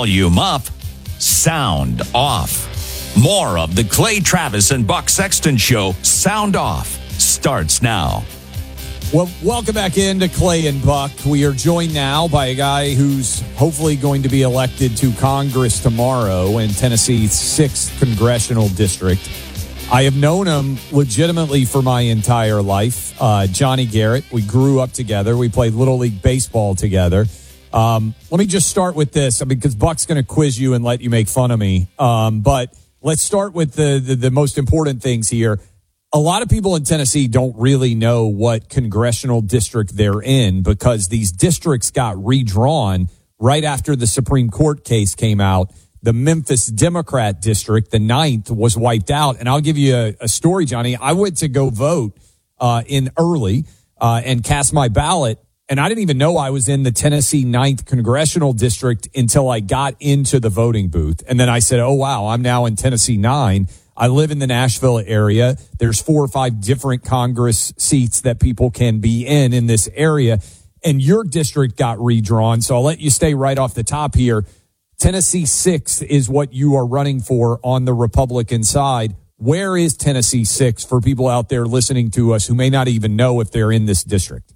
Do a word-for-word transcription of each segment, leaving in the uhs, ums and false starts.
Volume up, sound off. More of the Clay Travis and Buck Sexton Show, Sound Off, starts now. Well, welcome back into Clay and Buck. We are joined now by a guy who's hopefully going to be elected to Congress tomorrow in Tennessee's sixth Congressional District. I have known him legitimately for my entire life. Uh, Johnny Garrett, we grew up together. We played Little League Baseball together. Um, let me just start with this, because Buck's going to quiz you and let you make fun of me. Um, but let's start with the, the, the most important things here. A lot of people in Tennessee don't really know what congressional district they're in, because these districts got redrawn right after the Supreme Court case came out. The Memphis Democrat district, the ninth, was wiped out. And I'll give you a, a story, Johnny. I went to go vote uh, in early uh, and cast my ballot, and I didn't even know I was in the Tennessee ninth Congressional District until I got into the voting booth. And then I said, oh, wow, I'm now in Tennessee nine. I live in the Nashville area. There's four or five different Congress seats that people can be in in this area. And your district got redrawn. So I'll let you stay right off the top here. Tennessee six is what you are running for on the Republican side. Where is Tennessee six for people out there listening to us who may not even know if they're in this district?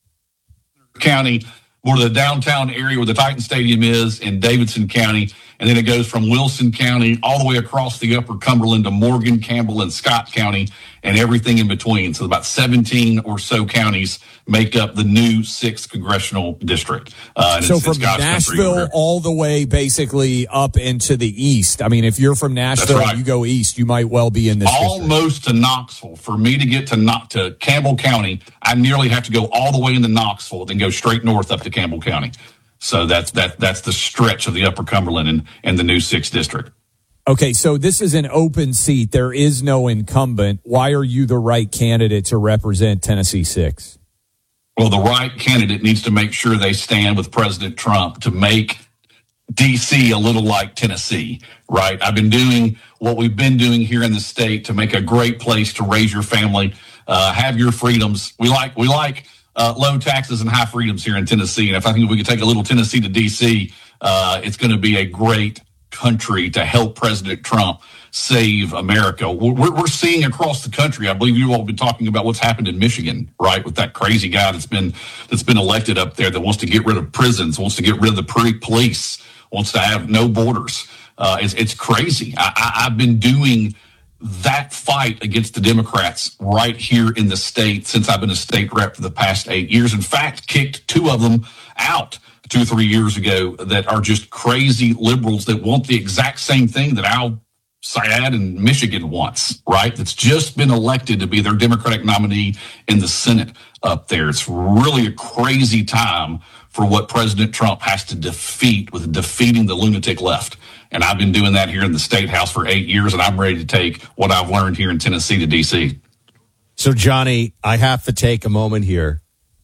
County, more the downtown area where the Titan Stadium is, in Davidson County. And then it goes from Wilson County all the way across the upper Cumberland to Morgan, Campbell, and Scott County, and everything in between. So about seventeen or so counties make up the new sixth congressional district. Uh, and so it's, from it's Nashville all the way basically up into the east. I mean, if you're from Nashville right. and you go east, you might well be in this almost district. To Knoxville. For me to get to not to Campbell County, I nearly have to go all the way into Knoxville, then go straight north up to Campbell County. So that's that that's the stretch of the upper Cumberland and, and the new sixth district. Okay, so this is an open seat. There is no incumbent. Why are you the right candidate to represent Tennessee six? Well, the right candidate needs to make sure they stand with President Trump to make D C a little like Tennessee, right? I've been doing what we've been doing here in the state to make a great place to raise your family, uh, have your freedoms. We like we like uh, low taxes and high freedoms here in Tennessee. And if I think if we could take a little Tennessee to D C, uh, it's going to be a great country to help President Trump save America. We're, we're seeing across the country. I believe you've all been talking about what's happened in Michigan, right? With that crazy guy that's been that's been elected up there that wants to get rid of prisons, wants to get rid of the pre- police, wants to have no borders. Uh, it's, it's crazy. I, I, I've been doing that fight against the Democrats right here in the state since I've been a state rep for the past eight years. In fact, kicked two of them out two or three years ago that are just crazy liberals that want the exact same thing that Al Syed in Michigan wants, right? That's just been elected to be their Democratic nominee in the Senate up there. It's really a crazy time for what President Trump has to defeat with defeating the lunatic left. And I've been doing that here in the State House for eight years, and I'm ready to take what I've learned here in Tennessee to D C. So, Johnny, I have to take a moment here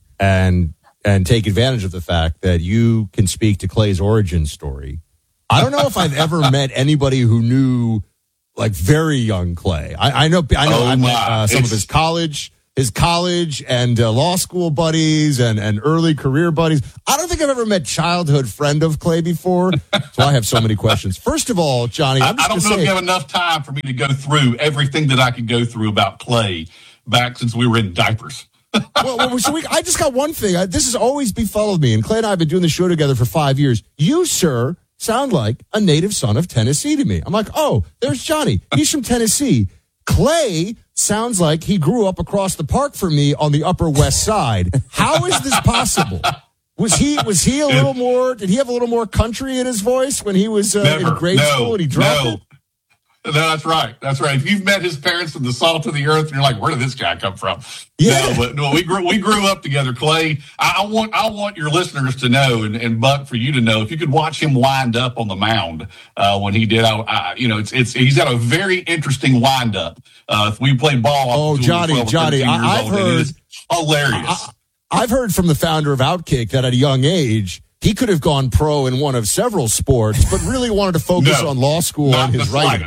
and and take advantage of the fact that you can speak to Clay's origin story. I don't know if I've ever met anybody who knew, like, very young Clay. I, I know I know oh I met uh, some of his college his college and uh, law school buddies and, and early career buddies. I don't think I've ever met childhood friend of Clay before, so I have so many questions. First of all, Johnny, I'm I, I don't know say, if you have enough time for me to go through everything that I could go through about Clay back since we were in diapers. well, well so we, I just got one thing. I, this has always befuddled me, and Clay and I have been doing the show together for five years. You, sir, sound like a native son of Tennessee to me. I'm like, oh, there's Johnny. He's from Tennessee. Clay sounds like he grew up across the park from me on the Upper West Side. How is this possible? Was he was he a little more? Did he have a little more country in his voice when he was uh, in grade no, school and he dropped no. it? No, that's right. That's right. If you've met his parents from the salt of the earth, and you're like, where did this guy come from? Yeah. No, but no, we grew we grew up together, Clay. I, I want I want your listeners to know, and, and Buck, for you to know, if you could watch him wind up on the mound uh, when he did, I, I, you know, it's it's he's got a very interesting wind up. Uh, we played ball. Oh, Johnny, Johnny, I, I've old, heard it is hilarious. I, I've heard from the founder of Outkick that at a young age he could have gone pro in one of several sports, but really wanted to focus no, on law school and his writing.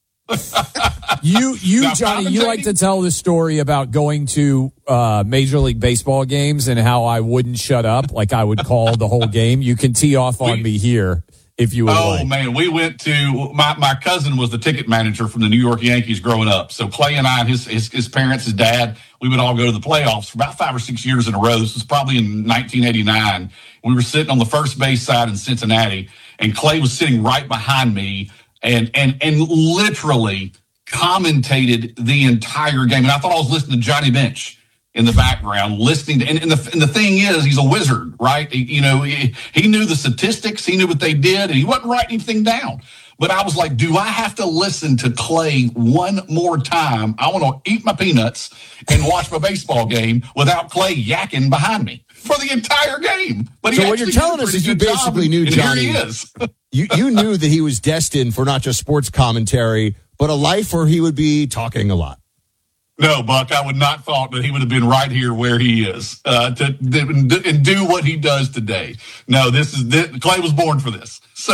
you, you, now, Johnny, you like to tell the story about going to uh, Major League Baseball games and how I wouldn't shut up, like I would call the whole game. You can tee off on we, me here if you would Oh, like. man, we went to, my, my cousin was the ticket manager from the New York Yankees growing up. So Clay and I and his, his, his parents, his dad, we would all go to the playoffs for about five or six years in a row. This was probably in nineteen eighty-nine. We were sitting on the first base side in Cincinnati, and Clay was sitting right behind me and, and, and literally commentated the entire game. And I thought I was listening to Johnny Bench in the background, listening to, and, and, the, and the thing is, he's a wizard, right? He, you know, he, he knew the statistics, he knew what they did, and he wasn't writing anything down. But I was like, do I have to listen to Clay one more time? I want to eat my peanuts and watch my baseball game without Clay yakking behind me for the entire game. But he So what you're telling us is you basically job, knew and Johnny. Here he is. you, you knew that he was destined for not just sports commentary, but a life where he would be talking a lot. No, Buck, I would not thought that he would have been right here where he is uh, to, to and do what he does today. No, this is this, Clay was born for this. So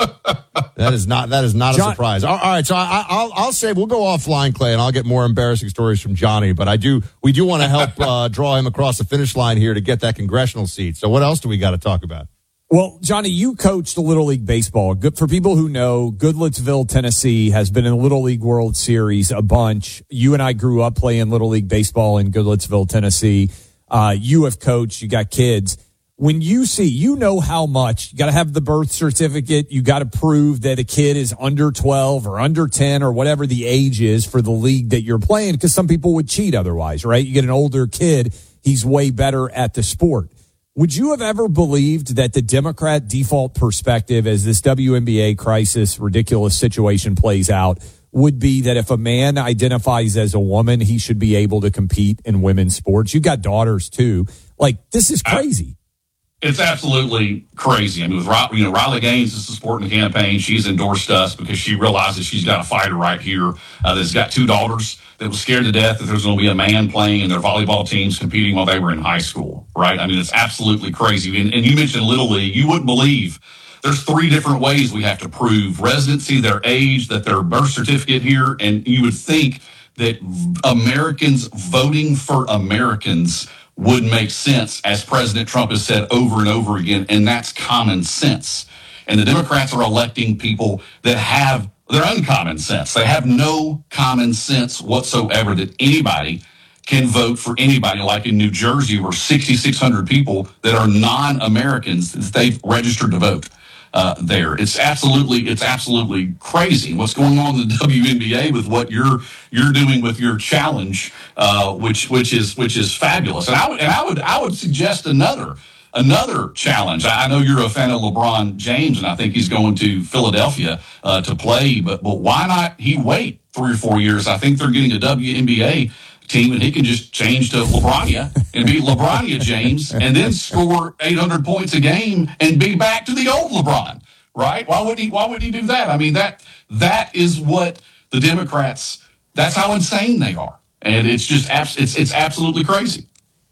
that is not that is not John, a surprise. All, all right, so I, I'll I'll say we'll go offline, Clay, and I'll get more embarrassing stories from Johnny. But I do we do want to help uh, draw him across the finish line here to get that congressional seat. So what else do we got to talk about? Well, Johnny, you coached Little League Baseball. Good for people who know, Goodlettsville, Tennessee has been in the Little League World Series a bunch. You and I grew up playing Little League Baseball in Goodlettsville, Tennessee. Uh, you have coached, you got kids. When you see, you know how much, you got to have the birth certificate. You got to prove that a kid is under twelve or under ten or whatever the age is for the league that you're playing, because some people would cheat otherwise, right? You get an older kid, he's way better at the sport. Would you have ever believed that the Democrat default perspective as this W N B A crisis, ridiculous situation plays out would be that if a man identifies as a woman, he should be able to compete in women's sports? You got daughters too. Like, this is crazy. It's absolutely crazy. I mean, with Riley, you know, Riley Gaines is supporting the campaign. She's endorsed us because she realizes she's got a fighter right here uh, that's got two daughters that was scared to death that there's going to be a man playing in their volleyball teams competing while they were in high school, right? I mean, it's absolutely crazy. And, and you mentioned Little League. You wouldn't believe there's three different ways we have to prove residency, their age, that their birth certificate here. And you would think that Americans voting for Americans would make sense, as President Trump has said over and over again, and that's common sense. And the Democrats are electing people that have their uncommon sense. They have no common sense whatsoever that anybody can vote for anybody, like in New Jersey, where sixty-six hundred people that are non-Americans, they've registered to vote uh, there. It's absolutely, it's absolutely crazy what's going on in the W N B A with what you're you're doing with your challenge, uh, which which is which is fabulous. And I would and I would I would suggest another. Another challenge. I know you're a fan of LeBron James, and I think he's going to Philadelphia uh, to play, but, but why not he wait three or four years? I think they're getting a W N B A team, and he can just change to LeBronia and be LeBronia James and then score eight hundred points a game and be back to the old LeBron, right? Why would he, why would he do that? I mean, that that is what the Democrats, that's how insane they are. And it's just, it's it's absolutely crazy.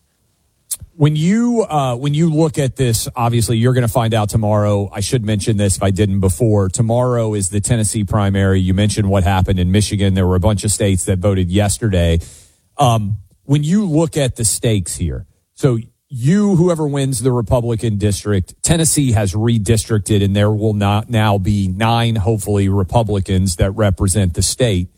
When you uh, when you look at this, obviously you're going to find out tomorrow. I should mention this if I didn't before. Tomorrow is the Tennessee primary. You mentioned what happened in Michigan. There were a bunch of states that voted yesterday. Um, when you look at the stakes here, so you, whoever wins the Republican district, Tennessee has redistricted, and there will not now be nine, hopefully, Republicans that represent the state.